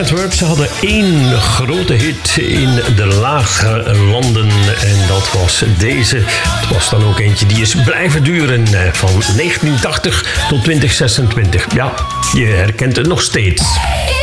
Network. Ze hadden 1 grote hit in de lage landen en dat was deze. Het was dan ook eentje die is blijven duren van 1980 tot 2026. Ja, je herkent het nog steeds.